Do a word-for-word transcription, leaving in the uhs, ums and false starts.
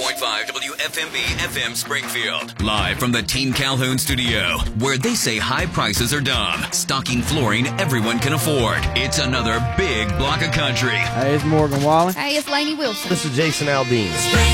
point five W F M B F M Springfield. Live from the Team Calhoun studio, where they say high prices are dumb, stocking flooring everyone can afford. It's another big block of country. Hey, it's Morgan Wallen. Hey, it's Lainey Wilson. This is Jason Aldean.